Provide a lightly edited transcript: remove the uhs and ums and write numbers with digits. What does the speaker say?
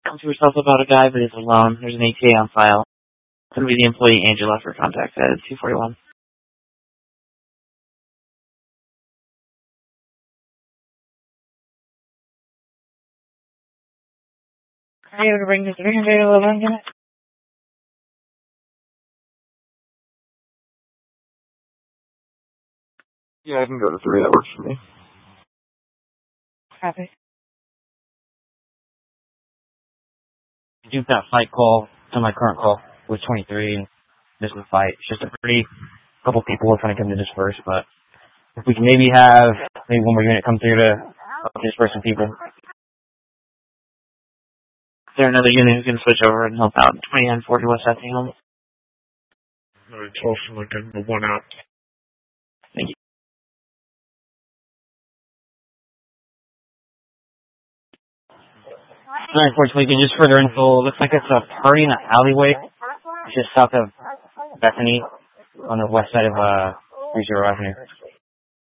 Come to yourself about a guy, but he's alone. There's an ATA on file. It's going to be the employee Angela for contact at 241. Are you able to bring this refrigerator over and get it? Yeah, I can go to 3. That works for me. Copy. Do that fight call to my current call with 23, and this is a fight. It's just a couple people are trying to come to disperse, but if we can maybe have one more unit come through to disperse some people. Is there another unit who can switch over and help out? 2940 West Effingham. No, 12 from Lincoln, the 1 out. Thank you. 942 Lincoln, just further info, looks like it's a party in an alleyway, just south of Bethany, on the west side of 30 Avenue.